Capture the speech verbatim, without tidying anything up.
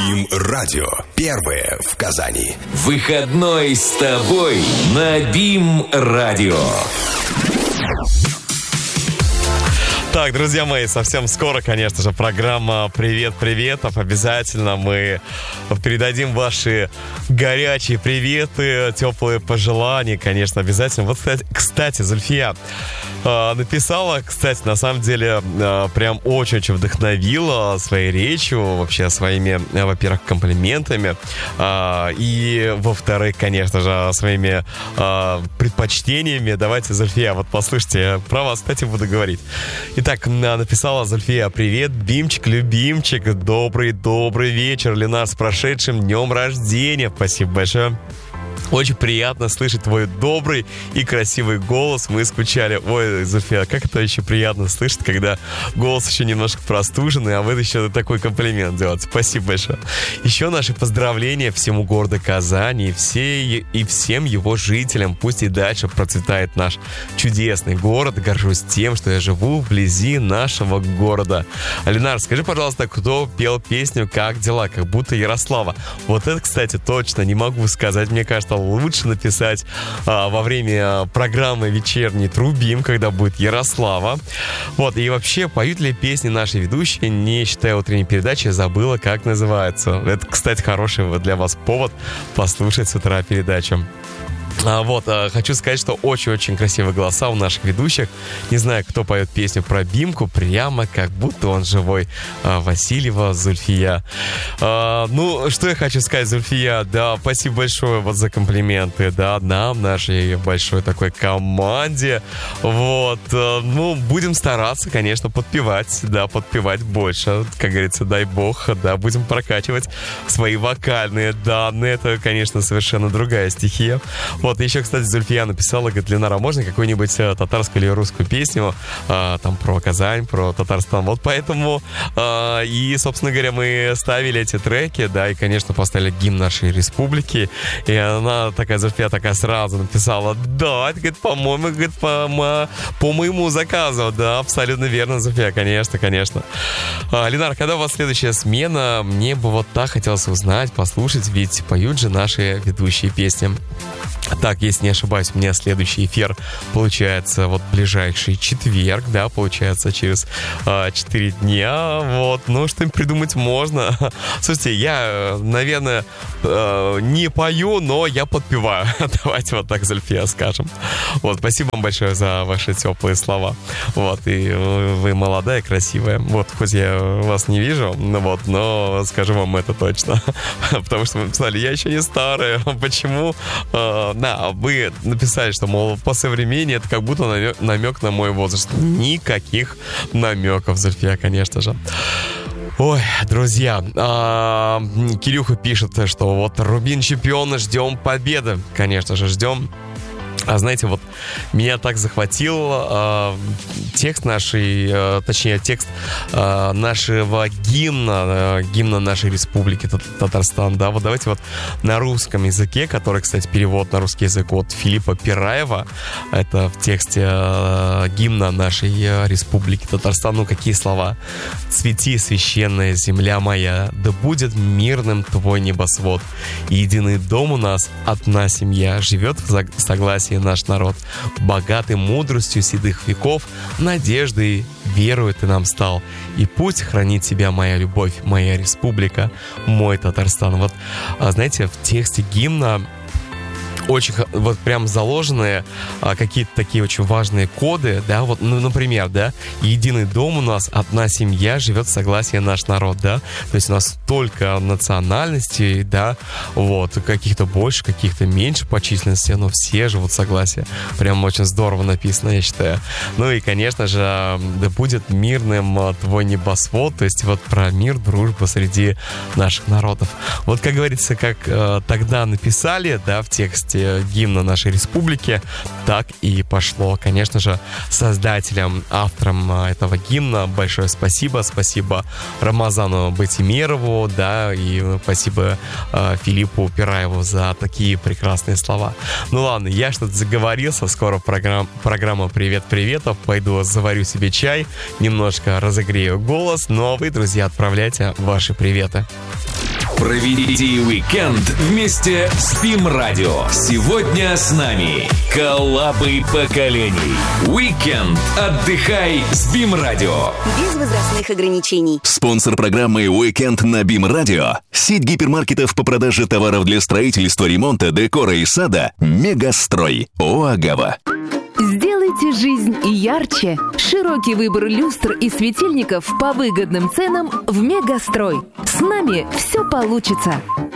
БИМ-радио. Первое в Казани. Выходной с тобой на БИМ-радио. Так, друзья мои, совсем скоро, конечно же, программа «Привет-приветов». Обязательно мы передадим ваши горячие приветы, теплые пожелания, конечно, обязательно. Вот, кстати, Зульфия э, написала, кстати, на самом деле, э, прям очень-очень вдохновила своей речью, вообще своими, э, во-первых, комплиментами, э, и, во-вторых, конечно же, своими э, предпочтениями. Давайте, Зульфия, вот послушайте, про вас, кстати, буду говорить. Итак, написала Зульфия: привет, Бимчик, любимчик, добрый-добрый вечер, Ленар, с прошедшим днем рождения. Спасибо большое. Очень приятно слышать твой добрый и красивый голос. Мы скучали. Ой, Зульфия, как это еще приятно слышать, когда голос еще немножко простуженный, а вы еще такой комплимент делаете. Спасибо большое. Еще наши поздравления всему городу Казани и, все, и всем его жителям. Пусть и дальше процветает наш чудесный город. Горжусь тем, что я живу вблизи нашего города. Ленар, скажи, пожалуйста, кто пел песню «Как дела?», как будто Ярослава. Вот это, кстати, точно не могу сказать. Мне кажется, лучше написать а, во время программы «Вечерний Трубим», когда будет Ярослава. Вот, и вообще, поют ли песни наши ведущие, не считая утренней передачи, забыла, как называется. Это, кстати, хороший для вас повод послушать с утра передачу. А, вот, а, хочу сказать, что очень-очень красивые голоса у наших ведущих. Не знаю, кто поет песню про Бимку, прямо как будто он живой. а, Васильева Зульфия. а, Ну, что я хочу сказать, Зульфия, да, спасибо большое вот за комплименты, да, нам, нашей большой такой команде. Вот, а, ну, будем стараться, конечно, подпевать, да, подпевать больше, как говорится, дай бог, да, будем прокачивать свои вокальные данные. Это, конечно, совершенно другая стихия. Вот, еще, кстати, Зульфия написала, говорит: Ленар, а можно какую-нибудь э, татарскую или русскую песню э, там про Казань, про Татарстан? Вот поэтому э, и, собственно говоря, мы ставили эти треки, да, и, конечно, поставили гимн нашей республики. И она такая, Зульфия такая сразу написала: да, это, говорит, по-моему, говорит, по, по моему заказу. Да, абсолютно верно, Зульфия, конечно, конечно. А, Ленар, когда у вас следующая смена? Мне бы вот так хотелось узнать, послушать, ведь поют же наши ведущие песни. Так, если не ошибаюсь, у меня следующий эфир получается вот ближайший четверг, да, получается через э, четыре дня, вот, ну, что-нибудь придумать можно. Слушайте, я, наверное, э, не пою, но я подпеваю. Давайте вот так, Зульфия, скажем. Вот, спасибо вам большое за ваши теплые слова. Вот, и вы молодая, красивая. Вот, хоть я вас не вижу, ну вот, но скажу вам это точно. Потому что вы писали: я еще не старая. Почему? Э, Да, вы написали, что, мол, по современнее это как будто намек, намек на мой возраст. Никаких намеков, Зульфия, конечно же. Ой, друзья, а, Кирюха пишет, что вот Рубин чемпиона, ждем победы. Конечно же, ждем. А знаете, вот меня так захватил э, текст нашей, э, точнее, текст э, нашего гимна, э, гимна нашей республики Татарстан, да, вот давайте вот на русском языке, который, кстати, перевод на русский язык от Филиппа Пираева, это в тексте э, гимна нашей э, республики Татарстан, ну, какие слова? «Цвети, священная земля моя, да будет мирным твой небосвод, единый дом у нас, одна семья, живет в согласии наш народ, богатый мудростью седых веков, надеждой, верою ты нам стал, и пусть хранит тебя моя любовь, моя республика, мой Татарстан». Вот, знаете, в тексте гимна очень вот прям заложенные а, какие-то такие очень важные коды, да, вот, ну, например, да, единый дом у нас, одна семья, живет в согласии наш народ, да, то есть у нас столько национальностей, да, вот, каких-то больше, каких-то меньше по численности, но все живут в согласии, прям очень здорово написано, я считаю. Ну и, конечно же, да будет мирным твой небосвод, то есть вот про мир, дружбу среди наших народов. Вот, как говорится, как э, тогда написали, да, в тексте части гимна нашей республики. Так и пошло. Конечно же, создателям, авторам этого гимна большое спасибо. Спасибо Рамазану Батимирову, да, и спасибо э, Филиппу Пираеву за такие прекрасные слова. Ну ладно, я что-то заговорился. Скоро программ, программа «Привет-приветов». Пойду заварю себе чай, немножко разогрею голос. Ну а вы, друзья, отправляйте ваши приветы. Проведите уикенд вместе с БИМ-радио. Сегодня с нами коллабы поколений. Уикенд. Отдыхай с БИМ-радио. Без возрастных ограничений. Спонсор программы «Уикенд» на БИМ-радио. Сеть гипермаркетов по продаже товаров для строительства, ремонта, декора и сада «Мегастрой». ООО «Агава». Сделайте жизнь ярче. Широкий выбор люстр и светильников по выгодным ценам в «Мегастрой». С нами все получится.